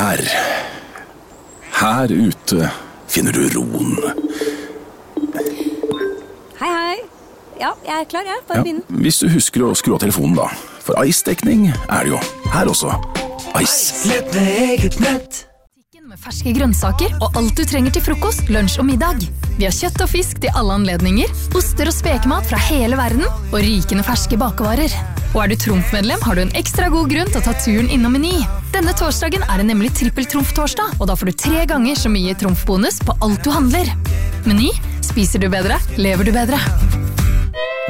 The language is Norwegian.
Her ute finner du roen. Hei. Ja, jeg klar, jeg. Bare begynn. Hvis du husker å skru av telefonen da. For Ice-dekning det jo. Her også. Ice. Lett med eget nett. Med ferske grønnsaker og alt du trenger til frokost, lunsj og middag. Vi har kjøtt og fisk til alle anledninger, oster og spekemat fra hele verden og rikende ferske bakevarer. Og du Trumf-medlem, har du en ekstra god grunn til å ta turen innom Meny. Denne torsdagen det nemlig trippel-Trumf-torsdag, og da får du 3 ganger så mye Trumf-bonus på alt du handler. Meny, spiser du bedre, lever du bedre.